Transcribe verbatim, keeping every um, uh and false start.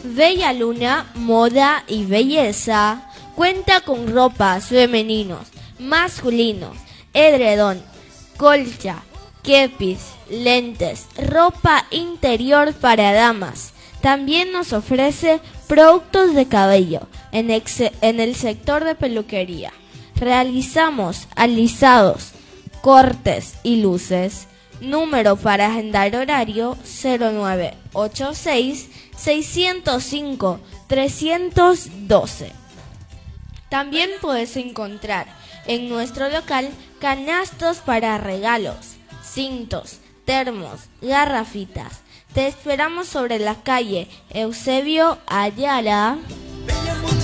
Bella Luna, moda y belleza, cuenta con ropas femeninos, masculinos, edredón, colcha, kepis, lentes, ropa interior para damas. También nos ofrece productos de cabello en, ex- en el sector de peluquería. Realizamos alisados, cortes y luces. Número para agendar horario cero nueve ocho seis, seis cero cinco, tres uno dos. También puedes encontrar en nuestro local canastos para regalos, cintos, termos, garrafitas. Te esperamos sobre la calle Eusebio Ayala